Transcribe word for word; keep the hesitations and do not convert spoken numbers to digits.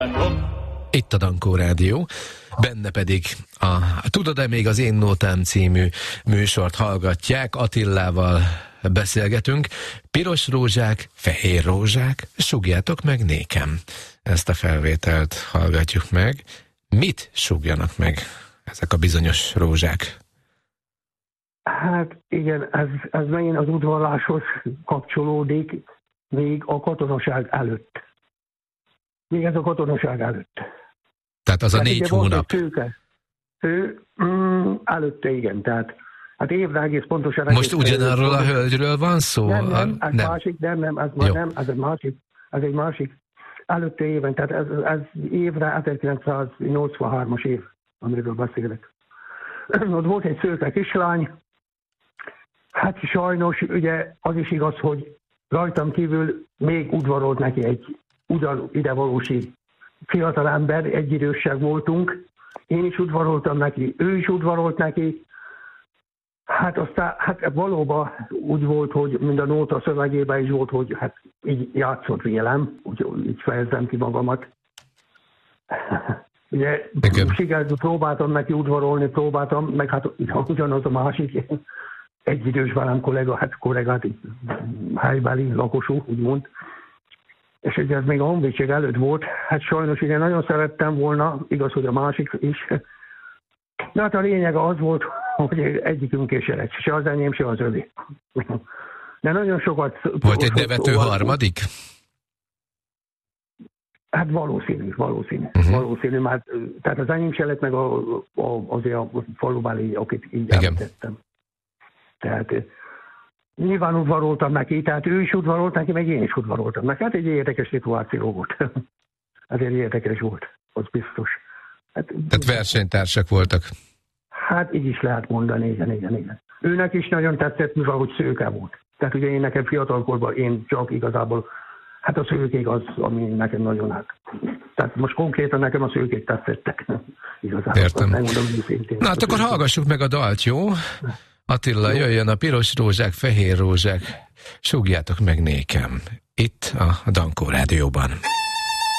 Itt a Dankó Rádió, benne pedig a Tudod-e még az én nótám című műsort hallgatják, Attilával beszélgetünk. Piros rózsák, fehér rózsák, sugjátok meg nékem. Ezt a felvételt hallgatjuk meg. Mit sugjanak meg ezek a bizonyos rózsák? Hát igen, ez, ez megint az udvarláshoz kapcsolódik, még a katonaság előtt. Még ez a katonaság előtt. Tehát az tehát a négy hónap. Szőke. Ő, mm, előtte igen, tehát hát évre egész pontosan... Most ugyanarról a hölgyről van szó? Nem, nem, ez nem. másik, nem, nem, ez, nem, ez egy másik, ez egy másik. Előtte éven, tehát ez, ez évre ezerkilencszáznyolcvanhármas év, amiről beszélek. Ott volt egy szőke kislány, hát sajnos ugye az is igaz, hogy rajtam kívül még udvarolt neki egy ugyan idevalósi fiatalember, egyidősek voltunk. Én is udvaroltam neki, ő is udvarolt neki. Hát aztán hát valóban úgy volt, hogy mind a nóta szövegében is volt, hogy hát így játszott vélem, úgy, így fejezem ki magamat. Ugye sikerült, próbáltam neki udvarolni, próbáltam, meg hát ugyanaz a másik egyidős velem kollega, hát kollégát, helybeli lakosú, úgymond. És ugye ez még a honvédség előtt volt, hát sajnos ugye nagyon szerettem volna, igaz, hogy a másik is. De hát a lényege az volt, hogy egyikünk is ered, se az enyém, se az övé. De nagyon sokat... Volt egy nevető harmadik? Hát valószínű, valószínű, uh-huh. valószínű, mert tehát az enyém se lett meg a, a, azért a falubáli, akit így említettem. Tehát nyilván udvaroltam neki, tehát ő is udvarolt neki, meg én is udvaroltam neki. Hát egy érdekes szituáció volt. Ezért érdekes volt, az biztos. Hát, tehát versenytársak voltak? Hát így is lehet mondani, igen, igen, igen. Őnek is nagyon tetszett, mivel hogy szőke volt. Tehát ugye én nekem fiatalkorban, én csak igazából, hát a szőkék az, ami nekem nagyon hát. Tehát most konkrétan nekem a szőkék tetszettek. Igazából. Értem. Na hát akkor hallgassuk meg a dalt, jó? Attila, jöjjön a piros rózsák, fehér rózsák, sugjátok meg nékem. Itt a Dankó Rádióban.